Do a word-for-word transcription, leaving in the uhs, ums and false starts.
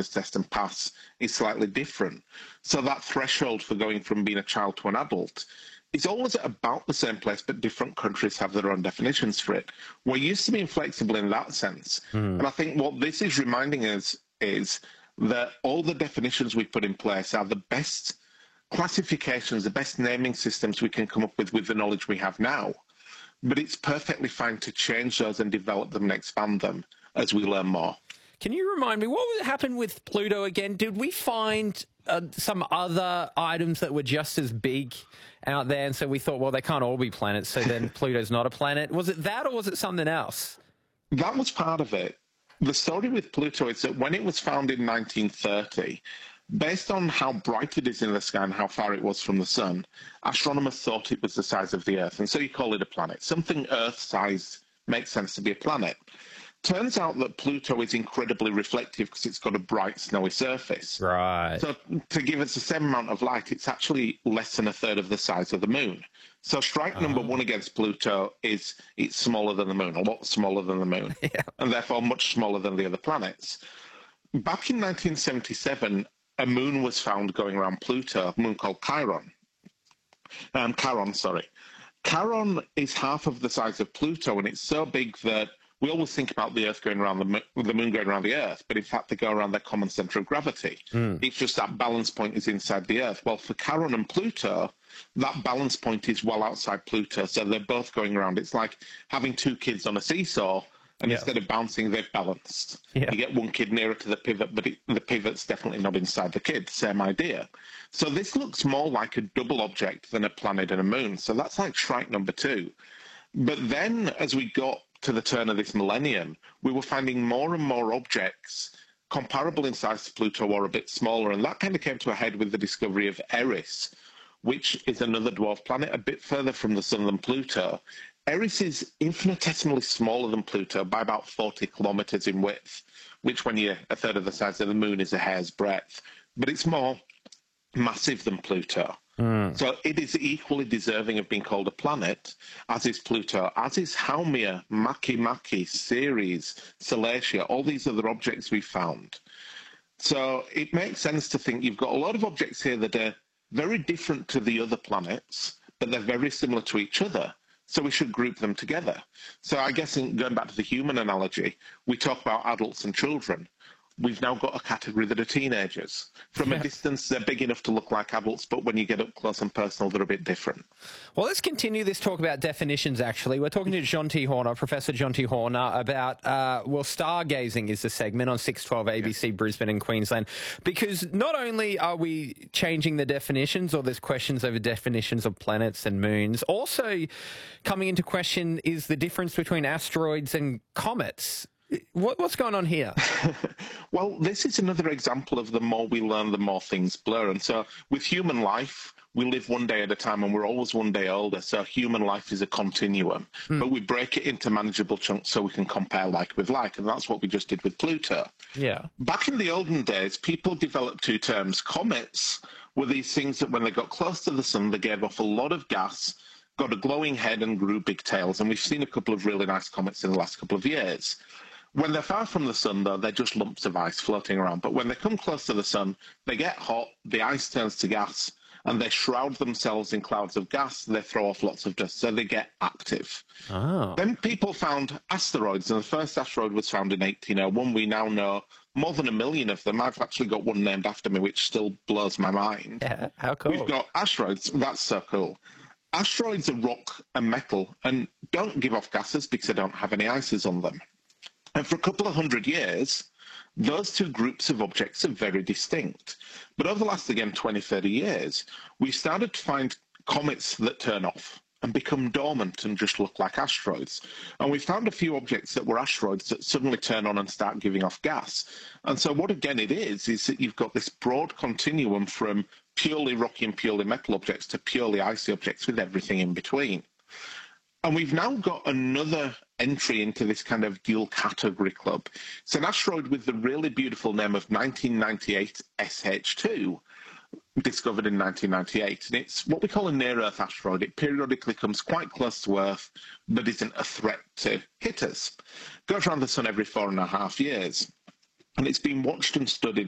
litmus test and pass is slightly different. So that threshold for going from being a child to an adult is always at about the same place, but different countries have their own definitions for it. We're used to being flexible in that sense. Mm. And I think what this is reminding us is that all the definitions we put in place are the best classifications, the best naming systems we can come up with with the knowledge we have now. But it's perfectly fine to change those and develop them and expand them as we learn more. Can you remind me, what happened with Pluto again? Did we find uh, some other items that were just as big out there, and so we thought, well, they can't all be planets, so then Pluto's not a planet? Was it that, or was it something else? That was part of it. The story with Pluto is that when it was found in nineteen thirty, based on how bright it is in the sky and how far it was from the sun, astronomers thought it was the size of the Earth, and so you call it a planet. Something Earth-sized makes sense to be a planet. Turns out that Pluto is incredibly reflective because it's got a bright, snowy surface. Right. So to give us the same amount of light, it's actually less than a third of the size of the moon. So strike number oh. one against Pluto is it's smaller than the moon, a lot smaller than the moon, yeah. and therefore much smaller than the other planets. Back in nineteen seventy-seven, a moon was found going around Pluto, a moon called Chiron. Um, Charon, sorry. Charon is half of the size of Pluto, and it's so big that we always think about the Earth going around the moon, the moon going around the Earth, but in fact they go around their common centre of gravity. Mm. It's just that balance point is inside the Earth. Well, for Charon and Pluto, that balance point is well outside Pluto, so they're both going around. It's like having two kids on a seesaw, and yeah. instead of bouncing, they've balanced. Yeah. You get one kid nearer to the pivot, but it, the pivot's definitely not inside the kid. Same idea. So this looks more like a double object than a planet and a moon. So that's like strike number two. But then, as we got to the turn of this millennium, we were finding more and more objects comparable in size to Pluto or a bit smaller, and that kind of came to a head with the discovery of Eris, which is another dwarf planet a bit further from the sun than Pluto. Eris is infinitesimally smaller than Pluto by about forty kilometres in width, which when you're a third of the size of the moon is a hair's breadth, but it's more massive than Pluto. Mm. So it is equally deserving of being called a planet, as is Pluto, as is Haumea, Makemake, Ceres, Salacia, all these other objects we found. So it makes sense to think you've got a lot of objects here that are very different to the other planets, but they're very similar to each other. So we should group them together. So I guess in going back to the human analogy, we talk about adults and children. We've now got a category that are teenagers. From yeah. a distance, they're big enough to look like adults, but when you get up close and personal, they're a bit different. Well, let's continue this talk about definitions, actually. We're talking to John T. Horner, Professor John T. Horner, about, uh, well, stargazing is the segment on six twelve A B C yeah. Brisbane and Queensland, because not only are we changing the definitions, or there's questions over definitions of planets and moons, also coming into question is the difference between asteroids and comets. What, what's going on here? Well, this is another example of the more we learn, the more things blur. And so with human life, we live one day at a time and we're always one day older. So human life is a continuum, hmm. but we break it into manageable chunks so we can compare like with like. And that's what we just did with Pluto. Yeah. Back in the olden days, people developed two terms. Comets were these things that when they got close to the sun, they gave off a lot of gas, got a glowing head and grew big tails. And we've seen a couple of really nice comets in the last couple of years. When they're far from the sun, though, they're just lumps of ice floating around. But when they come close to the sun, they get hot, the ice turns to gas, and they shroud themselves in clouds of gas. They throw off lots of dust, so they get active. Oh. Then people found asteroids, and the first asteroid was found in eighteen oh one. We now know more than a million of them. I've actually got one named after me, which still blows my mind. Yeah, how cool. We've got asteroids. That's so cool. Asteroids are rock and metal, and don't give off gases because they don't have any ices on them. And for a couple of hundred years, those two groups of objects are very distinct. But over the last, again, twenty, thirty years, we started to find comets that turn off and become dormant and just look like asteroids. And we found a few objects that were asteroids that suddenly turn on and start giving off gas. And so what, again, it is, is that you've got this broad continuum from purely rocky and purely metal objects to purely icy objects with everything in between. And we've now got another entry into this kind of dual category club. It's an asteroid with the really beautiful name of nineteen ninety-eight S H two, discovered in nineteen ninety-eight. And it's what we call a near-Earth asteroid. It periodically comes quite close to Earth, but isn't a threat to hit us. Goes around the sun every four and a half years. And it's been watched and studied